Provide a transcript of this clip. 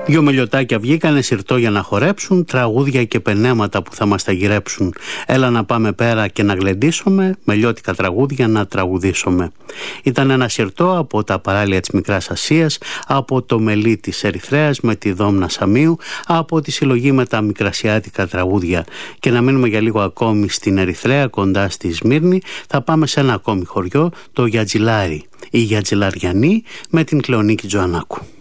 Δυο μελιωτάκια βγήκανε συρτό για να χορέψουν, τραγούδια και πενέματα που θα μας τα γυρέψουν. Έλα να πάμε πέρα και να γλεντήσουμε, μελιώτικα τραγούδια να τραγουδήσουμε. Ήταν ένα συρτό από τα παράλια της Μικράς Ασίας, από το μελί της Ερυθρέας με τη Δόμνα Σαμίου, από τη συλλογή με τα μικρασιάτικα τραγούδια. Και να μείνουμε για λίγο ακόμη στην Ερυθρέα, κοντά στη Σμύρνη, θα πάμε σε ένα ακόμη χωριό, το Γιατζιλάρι. Η Γιατζιλαριανή με την Κλεονίκη Τζοαννάκου.